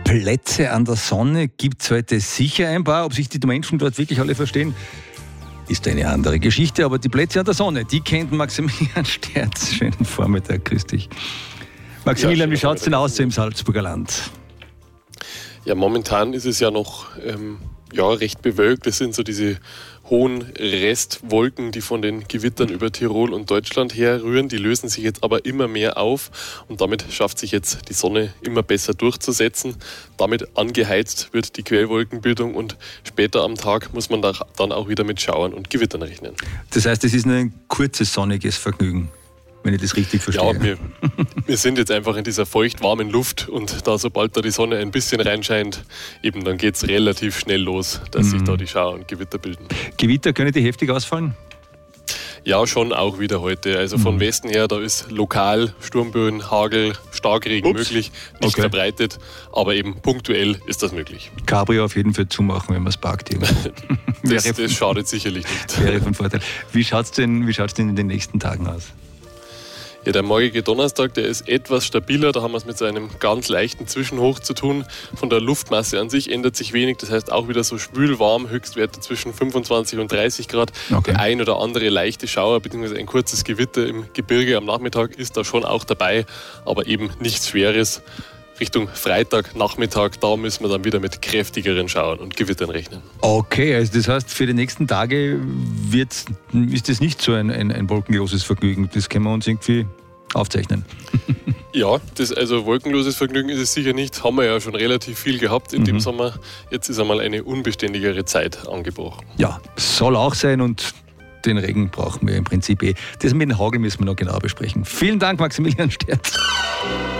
Plätze an der Sonne gibt es heute sicher ein paar. Ob sich die Menschen dort wirklich alle verstehen, ist eine andere Geschichte. Aber die Plätze an der Sonne, die kennt Maximilian Sterz. Schönen Vormittag, grüß dich. Maximilian, wie schaut es denn aus im Salzburger Land? Ja, momentan ist es ja noch recht bewölkt. Es sind so diese hohen Restwolken, die von den Gewittern über Tirol und Deutschland herrühren. Die lösen sich jetzt aber immer mehr auf und damit schafft sich jetzt die Sonne immer besser durchzusetzen. Damit angeheizt wird die Quellwolkenbildung und später am Tag muss man dann auch wieder mit Schauern und Gewittern rechnen. Das heißt, es ist nur ein kurzes sonniges Vergnügen, wenn ich das richtig verstehe. Ja, wir sind jetzt einfach in dieser feucht-warmen Luft und da, sobald da die Sonne ein bisschen reinscheint, eben dann geht es relativ schnell los, dass sich da die Schauer und Gewitter bilden. Gewitter, können die heftig ausfallen? Ja, schon auch wieder heute. Also von Westen her, da ist lokal Sturmböen, Hagel, Starkregen möglich, nicht verbreitet, aber eben punktuell ist das möglich. Cabrio auf jeden Fall zumachen, wenn man es parkt. Das schadet sicherlich nicht. Wäre von Vorteil. Wie schaut's denn in den nächsten Tagen aus? Ja, der morgige Donnerstag, der ist etwas stabiler. Da haben wir es mit so einem ganz leichten Zwischenhoch zu tun. Von der Luftmasse an sich ändert sich wenig. Das heißt auch wieder so schwül-warm, Höchstwerte zwischen 25 und 30 Grad. Okay. Der ein oder andere leichte Schauer bzw. ein kurzes Gewitter im Gebirge am Nachmittag ist da schon auch dabei, aber eben nichts Schweres. Richtung Freitag, Nachmittag, da müssen wir dann wieder mit kräftigeren Schauern und Gewittern rechnen. Okay, also das heißt, für die nächsten Tage ist das nicht so ein wolkenloses Vergnügen. Das können wir uns irgendwie aufzeichnen. Ja, also wolkenloses Vergnügen ist es sicher nicht. Haben wir ja schon relativ viel gehabt in dem Sommer. Jetzt ist einmal eine unbeständigere Zeit angebrochen. Ja, soll auch sein und den Regen brauchen wir im Prinzip eh. Das mit dem Hagel müssen wir noch genau besprechen. Vielen Dank, Maximilian Sterz.